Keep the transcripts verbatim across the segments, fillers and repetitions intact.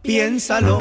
Piénsalo.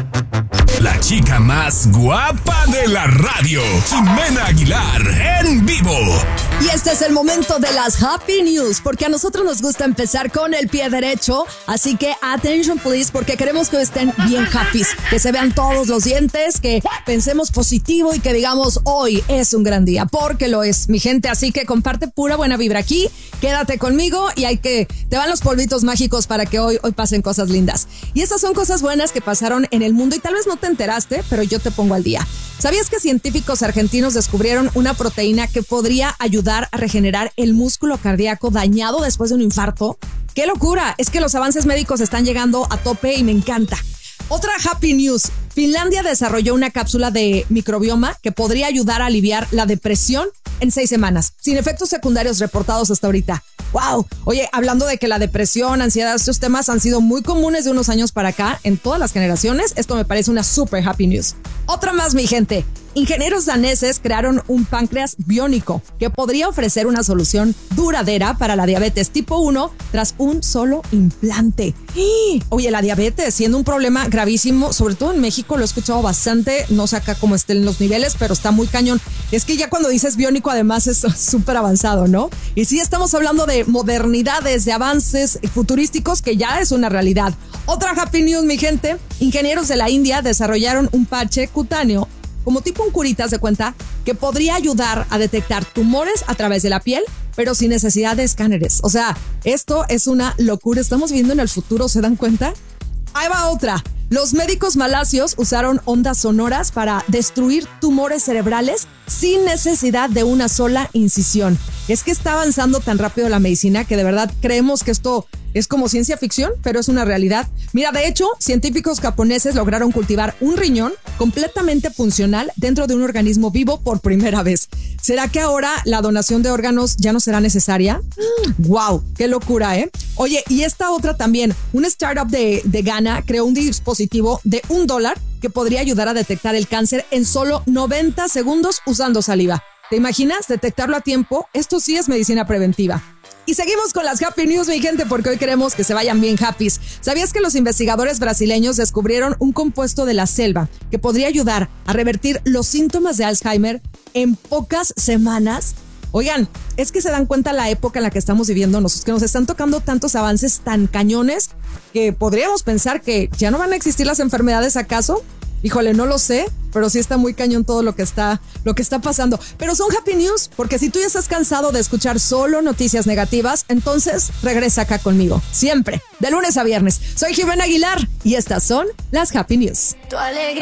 La chica más guapa de la radio, Ximena Aguilar, en vivo. Y este es el momento de las Happy News, porque a nosotros nos gusta empezar con el pie derecho. Así que attention please, porque queremos que estén bien happy, que se vean todos los dientes, que pensemos positivo y que digamos hoy es un gran día, porque lo es, mi gente. Así que comparte pura buena vibra aquí, quédate conmigo y hay que, te van los polvitos mágicos para que hoy, hoy pasen cosas lindas. Y estas son cosas buenas que pasaron en el mundo y tal vez no te enteraste, pero yo te pongo al día. ¿Sabías que científicos argentinos descubrieron una proteína que podría ayudar a regenerar el músculo cardíaco dañado después de un infarto? ¡Qué locura! Es que los avances médicos están llegando a tope y me encanta. Otra happy news. Finlandia desarrolló una cápsula de microbioma que podría ayudar a aliviar la depresión en seis semanas, sin efectos secundarios reportados hasta ahorita. ¡Wow! Oye, hablando de que la depresión, ansiedad, estos temas han sido muy comunes de unos años para acá en todas las generaciones, esto me parece una super happy news. Otra más, mi gente. Ingenieros daneses crearon un páncreas biónico que podría ofrecer una solución duradera para la diabetes tipo uno tras un solo implante. Oye, la diabetes siendo un problema gravísimo, sobre todo en México, lo he escuchado bastante, no sé acá cómo estén los niveles, pero está muy cañón. Es que ya cuando dices biónico además es súper avanzado, ¿no? Y sí estamos hablando de modernidades, de avances futurísticos que ya es una realidad. Otra happy news, mi gente. Ingenieros de la India desarrollaron un parche cutáneo como tipo un curitas de cuenta, que podría ayudar a detectar tumores a través de la piel, pero sin necesidad de escáneres. O sea, esto es una locura. Estamos viviendo en el futuro, ¿se dan cuenta? Ahí va otra. Los médicos malasios usaron ondas sonoras para destruir tumores cerebrales sin necesidad de una sola incisión. Es que está avanzando tan rápido la medicina que de verdad creemos que esto es como ciencia ficción, pero es una realidad. Mira, de hecho, científicos japoneses lograron cultivar un riñón completamente funcional dentro de un organismo vivo por primera vez. ¿Será que ahora la donación de órganos ya no será necesaria? ¡Wow! ¡Qué locura, eh! Oye, y esta otra también. Un startup de, de Ghana creó un dispositivo de un dólar que podría ayudar a detectar el cáncer en solo noventa segundos usando saliva. ¿Te imaginas detectarlo a tiempo? Esto sí es medicina preventiva. Y seguimos con las happy news, mi gente, porque hoy queremos que se vayan bien happy. ¿Sabías que los investigadores brasileños descubrieron un compuesto de la selva que podría ayudar a revertir los síntomas de Alzheimer en pocas semanas? Oigan, es que se dan cuenta la época en la que estamos viviendo, nos, que nos están tocando tantos avances tan cañones que podríamos pensar que ya no van a existir las enfermedades, ¿acaso? Híjole, no lo sé, pero sí está muy cañón todo lo que está, lo que está pasando. Pero son happy news, porque si tú ya estás cansado de escuchar solo noticias negativas, entonces regresa acá conmigo, siempre, de lunes a viernes. Soy Ximena Aguilar y estas son las happy news. Tu alegría.